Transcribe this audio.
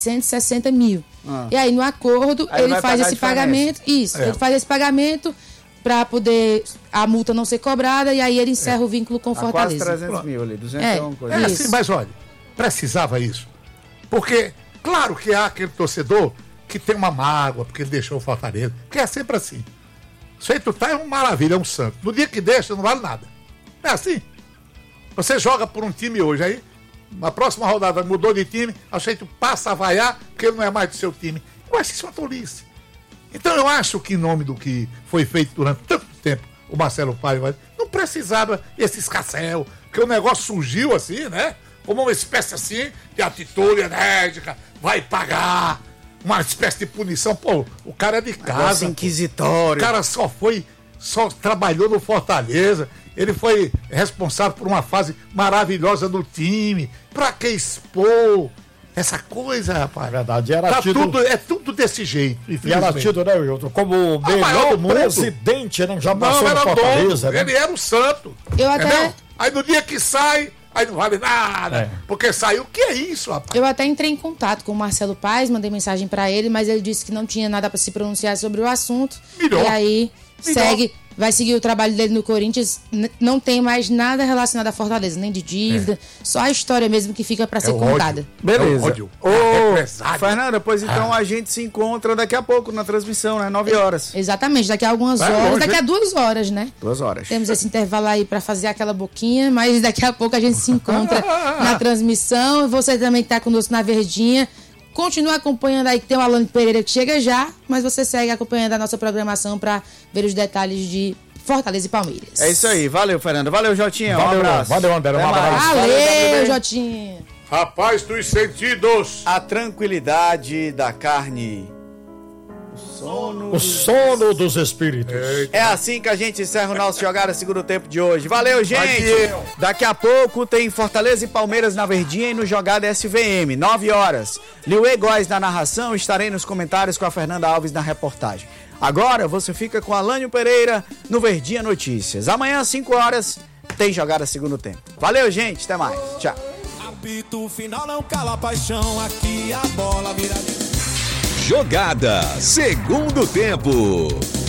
160 mil. E aí, no acordo, ele faz esse pagamento. Ele faz esse pagamento para poder a multa não ser cobrada, e aí ele encerra o vínculo com Fortaleza. Quase 300 mil ali, 200 coisa. Assim, mas olha, precisava isso. Porque, claro que há aquele torcedor que tem uma mágoa, porque ele deixou o Fortaleza, porque é sempre assim. Isso aí tu tá é uma maravilha, é um santo. No dia que deixa, não vale nada. É assim. Você joga por um time hoje, aí na próxima rodada mudou de time, a gente passa a vaiar, porque ele não é mais do seu time. Eu acho isso uma tolice. Então eu acho que em nome do que foi feito durante tanto tempo, o Marcelo Paiva, não precisava esse escassel, porque o negócio surgiu assim, né? Como uma espécie assim de atitude enérgica, vai pagar, uma espécie de punição. Pô, o cara é de casa. Inquisitório. O cara só trabalhou no Fortaleza, ele foi responsável por uma fase maravilhosa do time. Pra que expor essa coisa, rapaz? Na verdade, era tido... É tudo desse jeito. E era tido, né, Wilton, como o melhor presidente, né? Já passou no Fortaleza. Dono, né? Ele era o santo. Entendeu? Aí no dia que sai, aí não vale nada. Porque saiu. O que é isso, rapaz? Eu até entrei em contato com o Marcelo Paes, mandei mensagem pra ele, mas ele disse que não tinha nada pra se pronunciar sobre o assunto. Melhor. E aí vai seguir o trabalho dele no Corinthians. Não tem mais nada relacionado à Fortaleza, nem de dívida, só a história mesmo que fica pra ser contada. Beleza. Ódio. Fernanda, pois então a gente se encontra daqui a pouco na transmissão, né? 9 horas. Exatamente, daqui a algumas horas, daqui a 2 horas, né? 2 horas. Temos esse intervalo aí pra fazer aquela boquinha, mas daqui a pouco a gente se encontra na transmissão. Você também que tá conosco na Verdinha, continua acompanhando aí, que tem o Alane Pereira que chega já, mas você segue acompanhando a nossa programação para ver os detalhes de Fortaleza e Palmeiras. É isso aí, valeu, Fernanda. Valeu, Jotinha. Um abraço. Valeu, André. Um abraço. Valeu, Jotinha. Rapaz dos sentidos. A tranquilidade da carne. O sono dos espíritos. É assim que a gente encerra o nosso Jogada Segundo Tempo de hoje. Valeu, gente! Daqui a pouco tem Fortaleza e Palmeiras na Verdinha e no Jogada SVM, 9 horas. Liuê Góes na narração, estarei nos comentários com a Fernanda Alves na reportagem. Agora você fica com Alânio Pereira no Verdinha Notícias. Amanhã às 5 horas tem Jogada Segundo Tempo. Valeu, gente! Até mais. Tchau. Apito final não cala a paixão, aqui a bola vira... Jogada Segundo Tempo.